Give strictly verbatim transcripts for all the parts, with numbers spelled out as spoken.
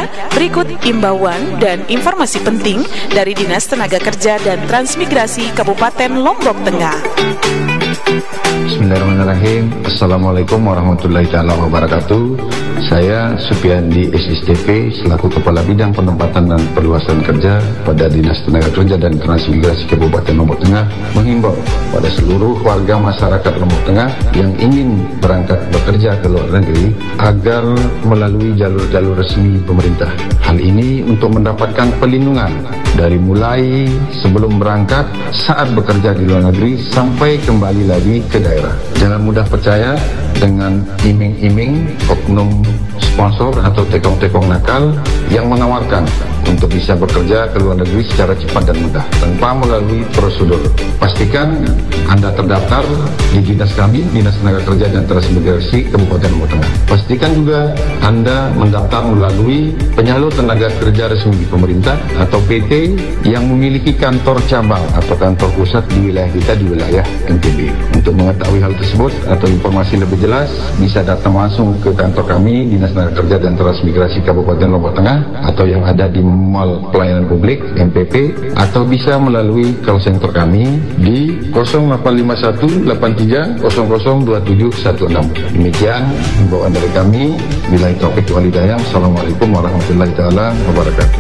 Anda, berikut imbauan dan informasi penting dari Dinas Tenaga Kerja dan Transmigrasi Kabupaten Lombok Tengah. Bismillahirrahmanirrahim. Assalamualaikum warahmatullahi taala wabarakatuh. Saya Supiandi S S T P selaku Kepala Bidang Penempatan dan Perluasan Kerja pada Dinas Tenaga Kerja dan Transmigrasi Kabupaten Lombok Tengah menghimbau pada seluruh warga masyarakat Lombok Tengah yang ingin berangkat bekerja ke luar negeri agar melalui jalur-jalur resmi pemerintah. Hal ini untuk mendapatkan perlindungan dari mulai sebelum berangkat, saat bekerja di luar negeri, sampai kembali lagi ke daerah. Jangan mudah percaya dengan iming-iming oknum sponsor atau tekong-tekong nakal yang menawarkan untuk bisa bekerja ke luar negeri secara cepat dan mudah tanpa melalui prosedur. Pastikan Anda terdaftar di dinas kami, Dinas Tenaga Kerja dan Transmigrasi Kabupaten Lombok Tengah. Pastikan juga Anda mendaftar melalui penyalur tenaga kerja resmi di pemerintah atau P T yang memiliki kantor cabang atau kantor pusat di wilayah kita, di wilayah N T B. Untuk mengetahui hal tersebut atau informasi lebih jelas, bisa datang langsung ke kantor kami, Dinas Tenaga Kerja dan Transmigrasi Kabupaten Lombok Tengah, atau yang ada di Mall Pelayanan Publik M P P, atau bisa melalui call center kami di nol delapan lima satu delapan tiga nol nol dua tujuh satu enam. Demikian himbauan dari kami. Billahi taufiq wal hidayah. Assalamualaikum warahmatullahi taala wabarakatuh.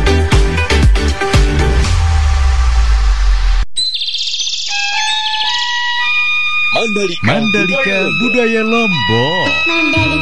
Mandalika, Mandalika Budaya Lombok. Mandalika.